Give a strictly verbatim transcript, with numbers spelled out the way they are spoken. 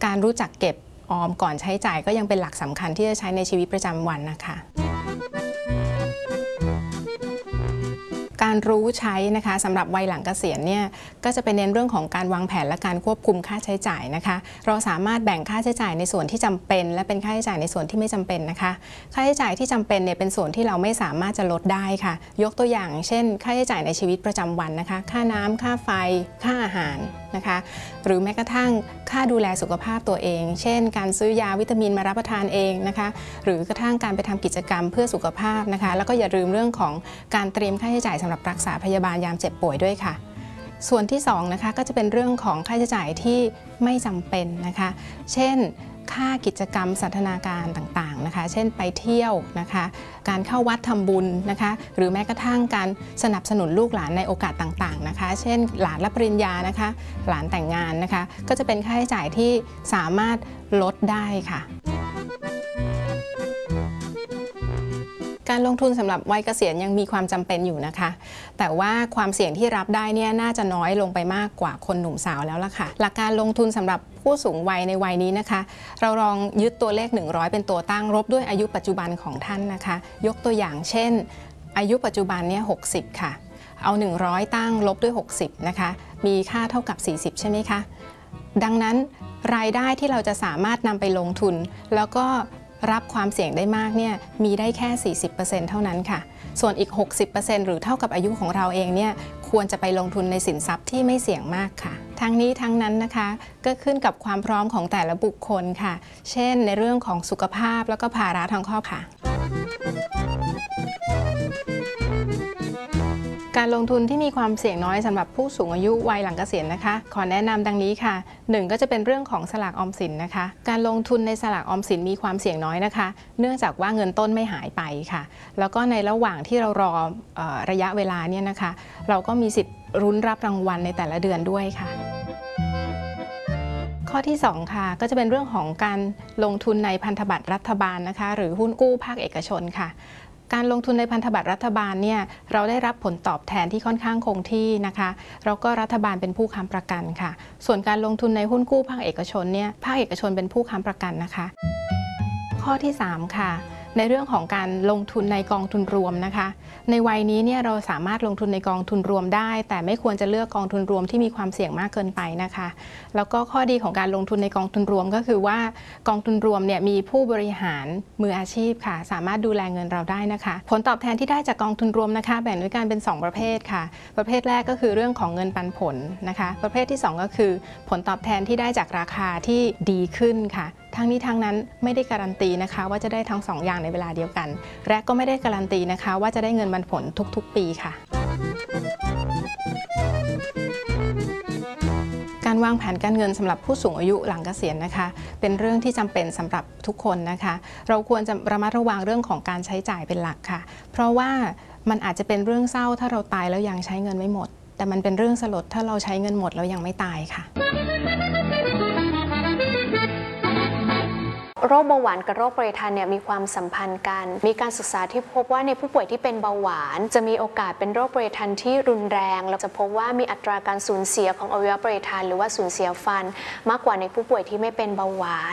การรู้จักเก็บออมก่อนใช้จ่ายก็ยังเป็นหลักสำคัญที่จะใช้ในชีวิตประจำวันนะคะการรู้ใช้นะคะสำหรับวัยหลังเกษียณเนี่ยก็จะเป็นเน้นเรื่องของการวางแผนและการควบคุมค่าใช้จ่ายนะคะเราสามารถแบ่งค่าใช้จ่ายในส่วนที่จำเป็นและเป็นค่าใช้จ่ายในส่วนที่ไม่จำเป็นนะคะค่าใช้จ่ายที่จำเป็นเนี่ยเป็นส่วนที่เราไม่สามารถจะลดได้ค่ะยกตัวอย่างเช่นค่าใช้จ่ายในชีวิตประจำวันนะคะค่าน้ำค่าไฟค่าอาหารนะคะหรือแม้กระทั่งค่าดูแลสุขภาพตัวเองเช่นการซื้อยาวิตามินมารับประทานเองนะคะหรือกระทั่งการไปทำกิจกรรมเพื่อสุขภาพนะคะแล้วก็อย่าลืมเรื่องของการเตรียมค่าใช้จ่ายสำหรับรักษาพยาบาลยามเจ็บป่วยด้วยค่ะส่วนที่สองนะคะก็จะเป็นเรื่องของค่าใช้จ่ายที่ไม่จำเป็นนะคะเช่นค่ากิจกรรมสันทนาการต่างๆนะคะเช่นไปเที่ยวนะคะการเข้าวัดทำบุญนะคะหรือแม้กระทั่งการสนับสนุนลูกหลานในโอกาสต่างๆนะคะเช่นหลานรับปริญญานะคะหลานแต่งงานนะคะก็จะเป็นค่าใช้จ่ายที่สามารถลดได้ค่ะการลงทุนสำหรับวัยเกษียณยังมีความจำเป็นอยู่นะคะแต่ว่าความเสี่ยงที่รับได้เนี่ยน่าจะน้อยลงไปมากกว่าคนหนุ่มสาวแล้วล่ะค่ะหลักการลงทุนสำหรับผู้สูงวัยในวัยนี้นะคะเราลองยึดตัวเลขหนึ่งร้อยเป็นตัวตั้งลบด้วยอายุปัจจุบันของท่านนะคะยกตัวอย่างเช่นอายุปัจจุบันเนี่ยหกสิบค่ะเอาหนึ่งร้อยตั้งลบด้วยหกสิบนะคะมีค่าเท่ากับสี่สิบใช่ไหมคะดังนั้นรายได้ที่เราจะสามารถนำไปลงทุนแล้วก็รับความเสี่ยงได้มากเนี่ยมีได้แค่ สี่สิบเปอร์เซ็นต์ เท่านั้นค่ะส่วนอีก หกสิบเปอร์เซ็นต์ หรือเท่ากับอายุของเราเองเนี่ยควรจะไปลงทุนในสินทรัพย์ที่ไม่เสี่ยงมากค่ะทั้งนี้ทั้งนั้นนะคะก็ขึ้นกับความพร้อมของแต่ละบุคคลค่ะเช่นในเรื่องของสุขภาพแล้วก็ภาระทางครอบครัวค่ะการลงทุนที่มีความเสี่ยงน้อยสำหรับผู้สูงอายุวัยหลังเกษียณนะคะขอแนะนำดังนี้ค่ะหนึ่งก็จะเป็นเรื่องของสลากออมสินนะคะการลงทุนในสลากออมสินมีความเสี่ยงน้อยนะคะเนื่องจากว่าเงินต้นไม่หายไปค่ะแล้วก็ในระหว่างที่เรารอเอ่อระยะเวลาเนี่ยนะคะเราก็มีสิทธิ์ลุ้นรับรางวัลในแต่ละเดือนด้วยค่ะข้อที่สองค่ะก็จะเป็นเรื่องของการลงทุนในพันธบัตรรัฐบาลนะคะหรือหุ้นกู้ภาคเอกชนค่ะการลงทุนในพันธบัตรรัฐบาลเนี่ยเราได้รับผลตอบแทนที่ค่อนข้างคงที่นะคะแล้วก็รัฐบาลเป็นผู้ค้ำประกันค่ะส่วนการลงทุนในหุ้นกู้ภาคเอกชนเนี่ยภาคเอกชนเป็นผู้ค้ำประกันนะคะข้อที่สามค่ะในเรื่องของการลงทุนในกองทุนรวมนะคะในวัยนี้เนี่ยเราสามารถลงทุนในกองทุนรวมได้แต่ไม่ควรจะเลือกกองทุนรวมที่มีความเสี่ยงมากเกินไปนะคะแล้วก็ข้อดีของการลงทุนในกองทุนรวมก็คือว่ากองทุนรวมเนี่ยมีผู้บริหารมืออาชีพค่ะสามารถดูแลเงินเราได้นะคะผลตอบแทนที่ได้จากกองทุนรวมนะคะแบ่งด้วยกันเป็นสองประเภทค่ะประเภทแรกก็คือเรื่องของเงินปันผลนะคะประเภทที่สองก็คือผลตอบแทนที่ได้จากราคาที่ดีขึ้นค่ะทั้งนี้ทั้งนั้นไม่ได้การันตีนะคะว่าจะได้ทั้งสองอย่างในเวลาเดียวกันและก็ไม่ได้การันตีนะคะว่าจะได้เงินปันผลทุกๆปีค่ะการวางแผนการเงินสำหรับผู้สูงอายุหลังเกษียณนะคะเป็นเรื่องที่จำเป็นสำหรับทุกคนนะคะเราควรจะระมัดระวังเรื่องของการใช้จ่ายเป็นหลักค่ะเพราะว่ามันอาจจะเป็นเรื่องเศร้าถ้าเราตายแล้วยังใช้เงินไม่หมดแต่มันเป็นเรื่องสลดถ้าเราใช้เงินหมดแล้วยังไม่ตายค่ะโรคเบาหวานกับโรคปริทานเนี่ยมีความสัมพันธ์กันมีการศึกษาที่พบว่าในผู้ป่วยที่เป็นเบาหวานจะมีโอกาสเป็นโรคปริทานที่รุนแรงเราจะพบว่ามีอัตราการสูญเสียของอวัยวะปริทานหรือว่าสูญเสียฟันมากกว่าในผู้ป่วยที่ไม่เป็นเบาหวาน